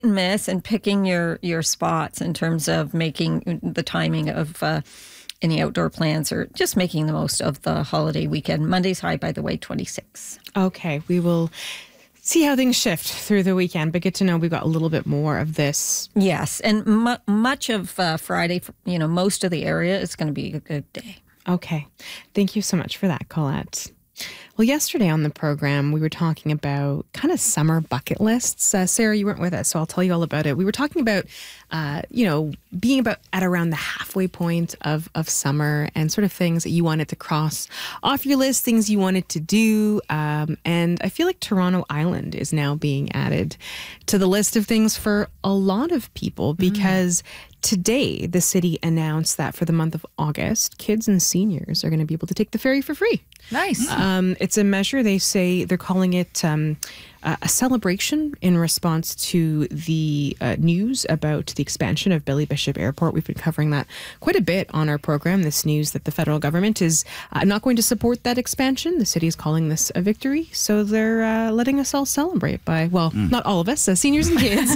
and miss and picking your spots in terms of making the timing of any outdoor plans or just making the most of the holiday weekend. Monday's high, by the way, 26. Okay, we will see how things shift through the weekend, but good to know we've got a little bit more of this. Yes, and much of Friday, most of the area is going to be a good day. Okay, thank you so much for that, Colette. Well, yesterday on the program, we were talking about kind of summer bucket lists. Sarah, you weren't with us, so I'll tell you all about it. We were talking about, being about at around the halfway point of summer and sort of things that you wanted to cross off your list, things you wanted to do. And I feel like Toronto Island is now being added to the list of things for a lot of people because today the city announced that for the month of August, kids and seniors are going to be able to take the ferry for free. Nice. It's a measure, they say, they're calling it a celebration in response to the news about the expansion of Billy Bishop Airport. We've been covering that quite a bit on our program, this news that the federal government is not going to support that expansion. The city is calling this a victory, so they're letting us all celebrate by, not all of us, seniors and kids,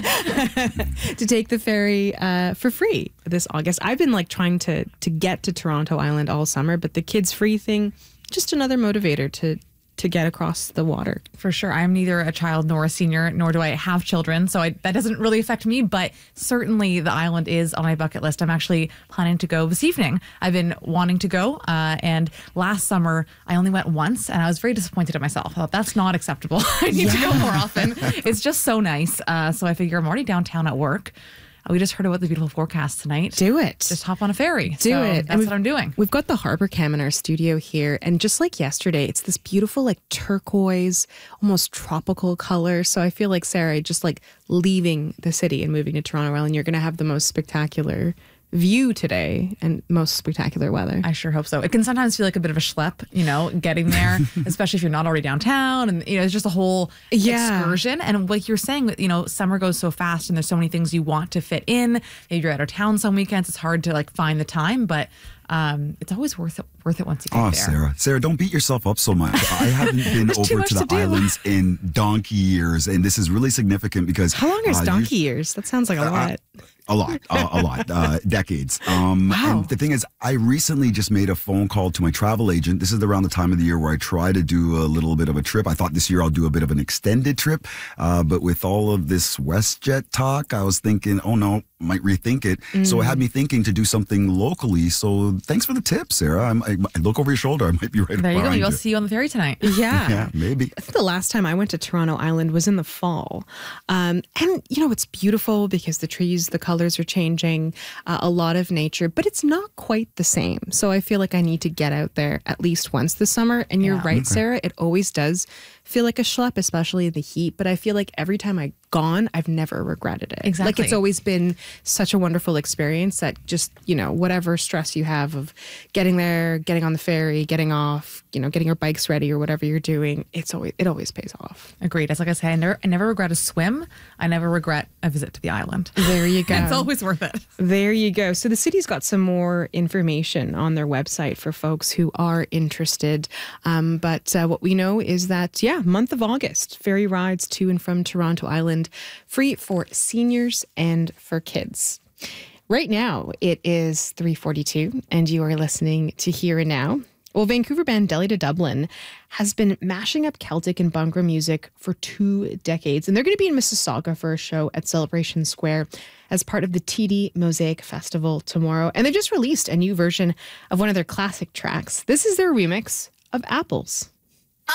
to take the ferry for free this August. I've been trying to get to Toronto Island all summer, but the kids free thing, just another motivator to get across the water. For sure. I'm neither a child nor a senior, nor do I have children, so that doesn't really affect me, but certainly the island is on my bucket list. I'm actually planning to go this evening. I've been wanting to go, and last summer I only went once, and I was very disappointed at myself. I thought, that's not acceptable. I need to go more often. It's just so nice. So I figure I'm already downtown at work. We just heard about the beautiful forecast tonight. Do it. Just hop on a ferry. Do it. That's what I'm doing. We've got the Harbor Cam in our studio here. And just like yesterday, it's this beautiful, turquoise, almost tropical color. So I feel like, Sarah, just leaving the city and moving to Toronto Island, you're going to have the most spectacular view today and most spectacular weather. I sure hope so. It can sometimes feel like a bit of a schlep, getting there, especially if you're not already downtown, and it's just a whole excursion. And like you're saying, summer goes so fast and there's so many things you want to fit in. Maybe you're out of town some weekends, it's hard to find the time, but it's always worth it once you get there. Sarah, don't beat yourself up so much. I haven't been over to the islands in donkey years, and this is really significant because how long is donkey years? That sounds like a lot. A lot, decades. Wow. And the thing is, I recently just made a phone call to my travel agent. This is around the time of the year where I try to do a little bit of a trip. I thought this year I'll do a bit of an extended trip. But with all of this WestJet talk, I was thinking, oh no, might rethink it. So it had me thinking to do something locally. So thanks for the tip, Sarah. I look over your shoulder. I might be right there you go. behind I'll see you on the ferry tonight. Yeah. Maybe. I think the last time I went to Toronto Island was in the fall. And, it's beautiful because the trees, the colors are changing, a lot of nature, but it's not quite the same. So I feel like I need to get out there at least once this summer. And you're right, Sarah, it always does feel like a schlep, especially in the heat. But I feel like every time I've gone, I've never regretted it. Exactly. It's always been such a wonderful experience that just, whatever stress you have of getting there, getting on the ferry, getting off, getting your bikes ready or whatever you're doing, it always pays off. Agreed. As like I say, I never regret a swim. I never regret a visit to the island. There you go. It's always worth it. There you go. So the city's got some more information on their website for folks who are interested. But what we know is that, month of August, ferry rides to and from Toronto Island, free for seniors and for kids. Right now, it is 3:42, and you are listening to Here and Now. Well, Vancouver band Delhi to Dublin has been mashing up Celtic and Bhangra music for 2 decades, and they're going to be in Mississauga for a show at Celebration Square as part of the TD Mosaic Festival tomorrow. And they just released a new version of one of their classic tracks. This is their remix of Apples.